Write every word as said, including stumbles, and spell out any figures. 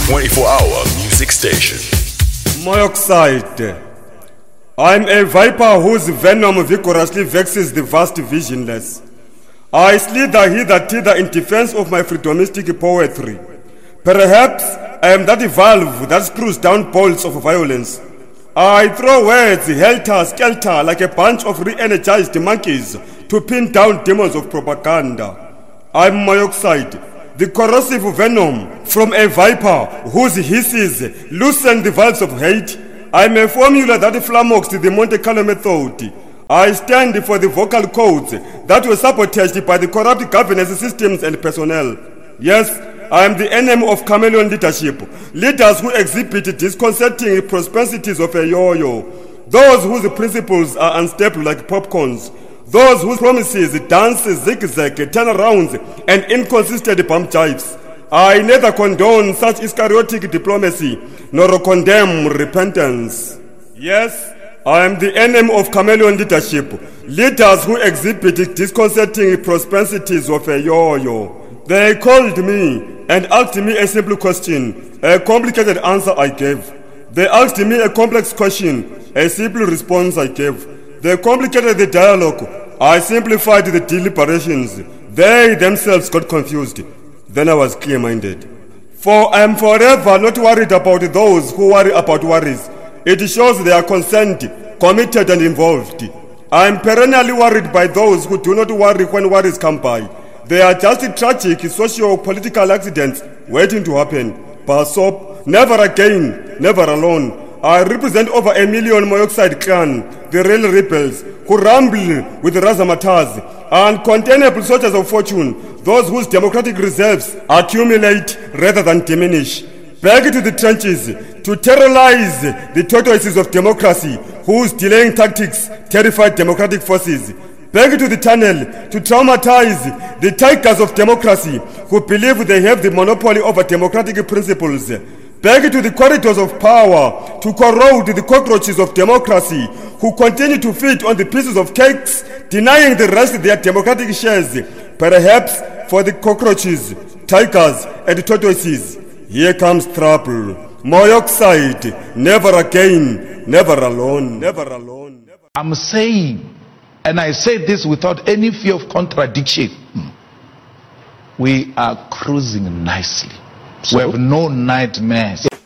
twenty-four hour music station. Moyoxide. I'm a viper whose venom vigorously vexes the vast visionless. I slither hither thither in defense of my freedomistic poetry. Perhaps I am that valve that screws down bolts of violence. I throw words helter-skelter like a bunch of re-energized monkeys to pin down demons of propaganda. I'm Moyoxide, the corrosive venom from a viper whose hisses loosen the valves of hate. I'm a formula that flummoxed the Monte Carlo method. I stand for the vocal codes that were sabotaged by the corrupt governance systems and personnel. Yes, I am the enemy of chameleon leadership, leaders who exhibit disconcerting propensities of a yo-yo, those whose principles are unstable like popcorns, those whose promises dance zigzag, turnarounds, and inconsistent bump jives. I neither condone such Iscariotic diplomacy nor condemn repentance. Yes, I am the enemy of chameleon leadership, leaders who exhibit disconcerting propensities of a yo-yo. They called me and asked me a simple question, a complicated answer I gave. They asked me a complex question, a simple response I gave. They complicated the dialogue, I simplified the deliberations. They themselves got confused. Then I was clear-minded. For I am forever not worried about those who worry about worries. It shows they are concerned, committed and involved. I am perennially worried by those who do not worry when worries come by. They are just tragic socio-political accidents waiting to happen. Basop, never again, never alone. I represent over a million Moyoxide clan, the real rebels, who rumble with razzmatazz, uncontainable soldiers of fortune, those whose democratic reserves accumulate rather than diminish. Back to the trenches to terrorize the tortoises of democracy, whose delaying tactics terrify democratic forces. Back to the tunnel to traumatize the tigers of democracy who believe they have the monopoly over democratic principles. Back to the corridors of power to corrode the cockroaches of democracy who continue to feed on the pieces of cakes, denying the rest their democratic shares. Perhaps for the cockroaches, tigers and tortoises, here comes trouble. Moyoxide, never again, never alone, never alone. Never... I'm saying, and I say this without any fear of contradiction, we are cruising nicely. So, we have no nightmares.